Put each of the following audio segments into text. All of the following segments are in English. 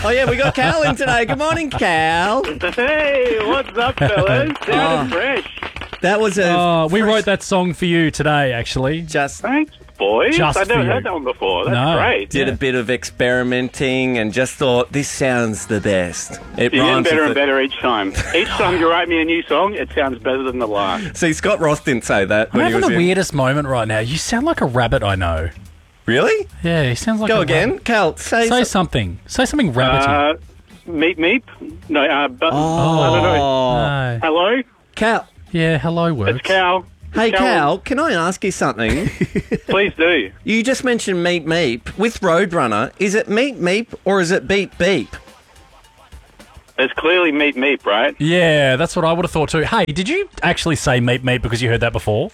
Oh, yeah, we got Cal in today. Good morning, Cal. Hey, what's up, fellas? Sounding fresh. That was we wrote that song for you today, actually. Thanks, boys. Just I've never for you. heard that one before. That's great. Did a bit of experimenting and just thought, this sounds the best. It You're getting rhymes better with and better each time. Each time you write me a new song, it sounds better than the last. See, Scott Ross didn't say that I'm when he having was the in. weirdest moment right now. You sound like a rabbit I know. Really? Yeah, he sounds like Go a again. rabbit. Cal, say something. Say something rabbity. Meep? No, I don't know. Oh. No. Hello? Cal. Yeah, hello works. It's Cal. Hey, Cal, can I ask you something? Please do. You just mentioned Meep Meep. With Roadrunner, is it Meep Meep or is it Beep Beep? It's clearly Meep, right? Yeah, that's what I would have thought too. Hey, did you actually say meep meep because you heard that before?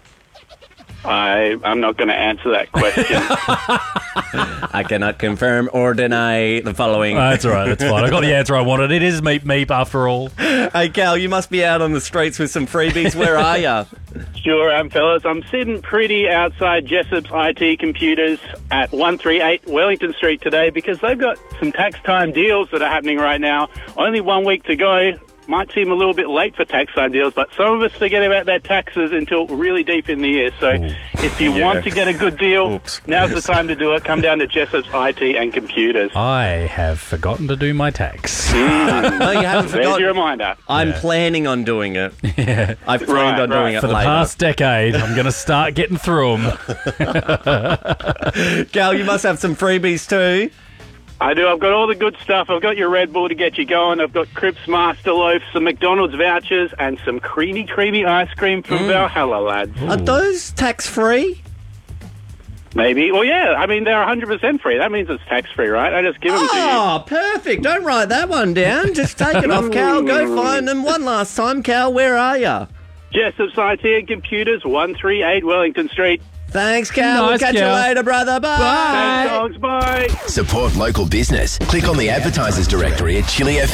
I'm not going to answer that question. I cannot confirm or deny the following. That's all right, that's fine. I got the answer I wanted. It is meep meep after all. Hey, Cal, you must be out on the streets with some freebies. Where are you? Sure am, fellas. I'm sitting pretty outside Jessop's IT Computers at 138 Wellington Street today because they've got some tax time deals that are happening right now. Only 1 week to go. Might seem a little bit late for tax time deals, but some of us forget about their taxes until really deep in the year. So if you want to get a good deal, now's the time to do it. Come down to Jessop's IT and Computers. I have forgotten to do my tax. No, you haven't There's forgotten. your reminder. I'm planning on doing it. Yeah. I've planned on doing it For the later. past decade, I'm going to start getting through them. Cal, you must have some freebies too. I do. I've got all the good stuff. I've got your Red Bull to get you going. I've got Cripps Master Loaf, some McDonald's vouchers, and some creamy ice cream from Valhalla, lads. Are those tax-free? Maybe. Well, yeah. I mean, they're 100% free. That means it's tax-free, right? I just give them to you. Oh, perfect. Don't write that one down. Just take it off, Cal. Go find them. One last time, Cal. Where are you? Jessop's IT and Computers, 138 Wellington Street. Thanks, Cal. We'll Nice, catch Cal. you later, brother. Bye. Thanks, dogs. Bye. Support local business. Click on the advertisers directory at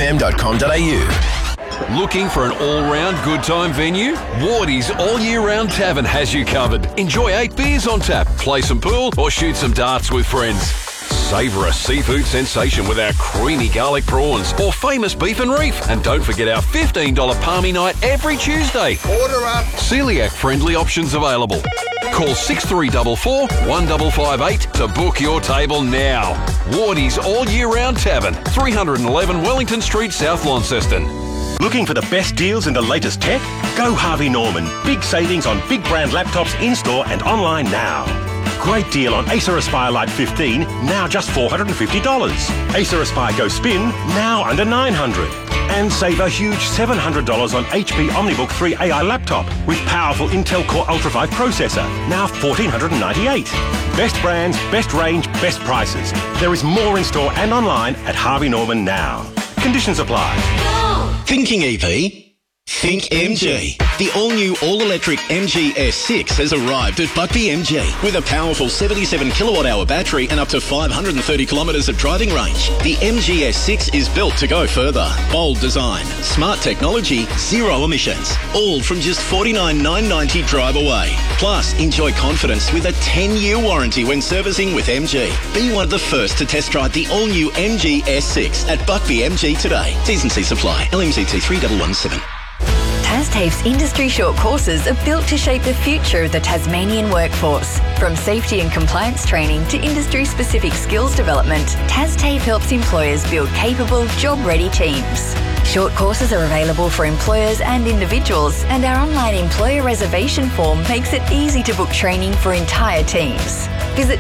chilifm.com.au. Looking for an all-round good time venue? Wardy's All Year Round Tavern has you covered. Enjoy 8 beers on tap, play some pool or shoot some darts with friends. Savour a seafood sensation with our creamy garlic prawns or famous beef and reef. And don't forget our $15 Palmy night every Tuesday. Order up. Celiac-friendly options available. Call 6344 1558 to book your table now. Wardy's All Year Round Tavern, 311 Wellington Street, South Launceston. Looking for the best deals in the latest tech? Go Harvey Norman. Big savings on big brand laptops in-store and online now. Great deal on Acer Aspire Lite 15, now just $450. Acer Aspire Go Spin, now under $900. And save a huge $700 on HP OmniBook 3 AI laptop with powerful Intel Core Ultra 5 processor, now $1,498. Best brands, best range, best prices. There is more in store and online at Harvey Norman now. Conditions apply. Thinking EP? Think MG. The all-new, all-electric MG S6 has arrived at Buckby MG with a powerful 77 kilowatt-hour battery and up to 530 kilometres of driving range. The MG S6 is built to go further. Bold design, smart technology, zero emissions. All from just $49,990 drive away. Plus, enjoy confidence with a 10-year warranty when servicing with MG. Be one of the first to test drive the all-new MG S6 at Buckby MG today. T's and C's apply. LMZT 3117. TasTAFE's industry short courses are built to shape the future of the Tasmanian workforce. From safety and compliance training to industry-specific skills development, TasTAFE helps employers build capable, job-ready teams. Short courses are available for employers and individuals, and our online employer reservation form makes it easy to book training for entire teams. Visit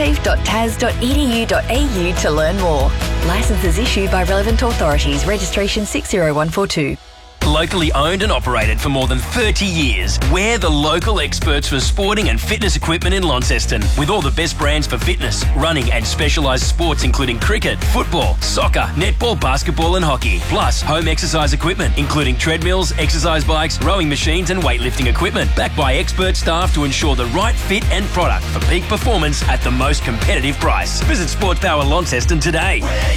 tastafe.tas.edu.au to learn more. Licenses issued by relevant authorities. Registration 60142. Locally owned and operated for more than 30 years, we're the local experts for sporting and fitness equipment in Launceston, with all the best brands for fitness, running and specialised sports including cricket, football, soccer, netball, basketball and hockey, plus home exercise equipment including treadmills, exercise bikes, rowing machines and weightlifting equipment, backed by expert staff to ensure the right fit and product for peak performance at the most competitive price. Visit Sports Power Launceston today.